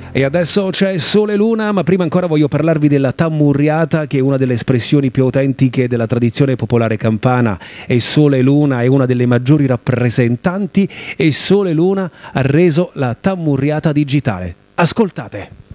E adesso c'è Sole Luna, ma prima ancora voglio parlarvi della tammurriata, che è una delle espressioni più autentiche della tradizione popolare campana. E Sole Luna è una delle maggiori rappresentanti, e Sole Luna ha reso la tammurriata digitale. Ascoltate!